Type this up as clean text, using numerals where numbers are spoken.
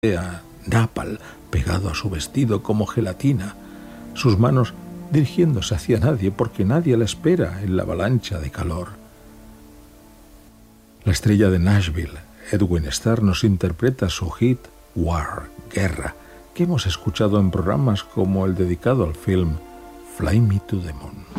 a Napal pegado a su vestido como gelatina, sus manos dirigiéndose hacia nadie porque nadie la espera en la avalancha de calor. La estrella de Nashville, Edwin Starr, nos interpreta su hit War, Guerra, que hemos escuchado en programas como el dedicado al film Fly Me to the Moon.